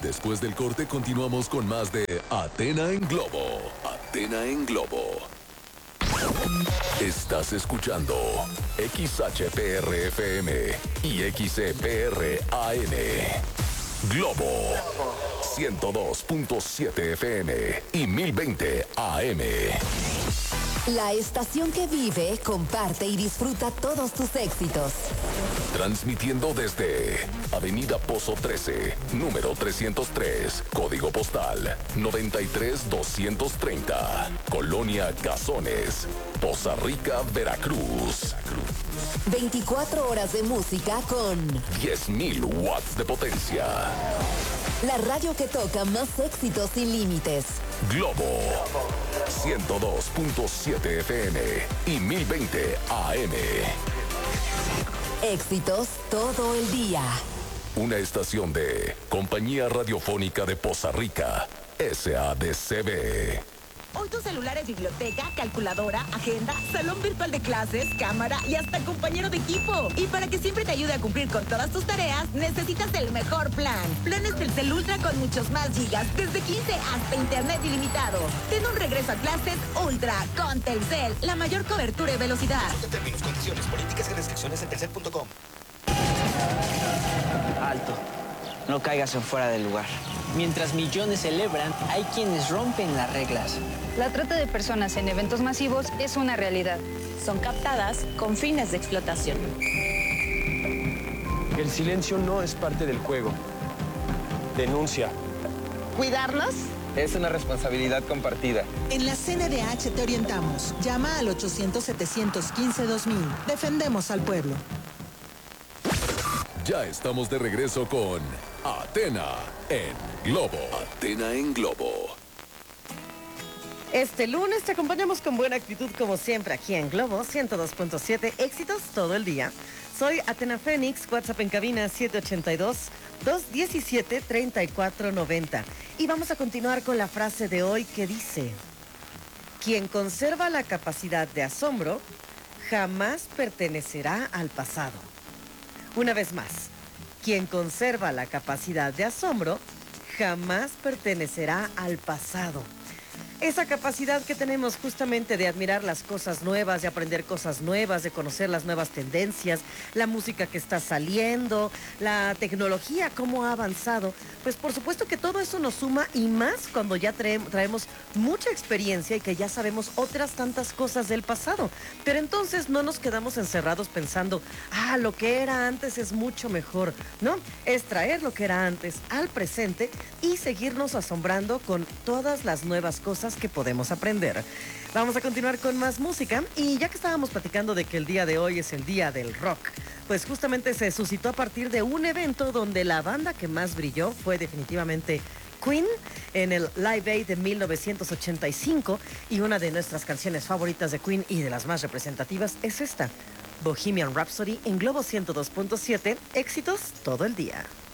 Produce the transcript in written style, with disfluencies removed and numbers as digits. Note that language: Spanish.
Después del corte continuamos con más de Athena en Globo. Athena en Globo. Estás escuchando XHPR-FM y XCPR-AM. Globo 102.7 FM y 1020 AM. La estación que vive, comparte y disfruta todos tus éxitos. Transmitiendo desde Avenida Pozo 13, número 303, código postal 93230, Colonia Cazones, Poza Rica, Veracruz. 24 horas de música con 10.000 watts de potencia. La radio que toca más éxitos sin límites. Globo 102.7 FM y 1020 AM. Éxitos todo el día. Una estación de Compañía Radiofónica de Poza Rica, SADCB. Hoy tu celular es biblioteca, calculadora, agenda, salón virtual de clases, cámara y hasta compañero de equipo. Y para que siempre te ayude a cumplir con todas tus tareas, necesitas el mejor plan. Planes Telcel Ultra con muchos más gigas, desde 15 hasta internet ilimitado. Ten un regreso a clases Ultra con Telcel, la mayor cobertura y velocidad. Consulta términos, condiciones, políticas y restricciones en telcel.com. Alto. No caigas en fuera del lugar. Mientras millones celebran, hay quienes rompen las reglas. La trata de personas en eventos masivos es una realidad. Son captadas con fines de explotación. El silencio no es parte del juego. Denuncia. ¿Cuidarnos? Es una responsabilidad compartida. En la CNDH te orientamos. Llama al 800-715-2000. Defendemos al pueblo. Ya estamos de regreso con Athena en Globo. Athena en Globo. Este lunes te acompañamos con buena actitud como siempre aquí en Globo 102.7, éxitos todo el día. Soy Athena Fénix, WhatsApp en cabina 782-217-3490. Y vamos a continuar con la frase de hoy que dice: quien conserva la capacidad de asombro jamás pertenecerá al pasado. Una vez más, quien conserva la capacidad de asombro jamás pertenecerá al pasado. Esa capacidad que tenemos justamente de admirar las cosas nuevas, de aprender cosas nuevas, de conocer las nuevas tendencias, la música que está saliendo, la tecnología, cómo ha avanzado, pues por supuesto que todo eso nos suma, y más cuando ya traemos mucha experiencia y que ya sabemos otras tantas cosas del pasado. Pero entonces no nos quedamos encerrados pensando, lo que era antes es mucho mejor, ¿no? Es traer lo que era antes al presente y seguirnos asombrando con todas las nuevas cosas que podemos aprender. Vamos a continuar con más música, y ya que estábamos platicando de que el día de hoy es el día del rock, pues justamente se suscitó a partir de un evento donde la banda que más brilló fue definitivamente Queen en el Live Aid de 1985, y una de nuestras canciones favoritas de Queen y de las más representativas es esta, Bohemian Rhapsody, en Globo 102.7, éxitos todo el día.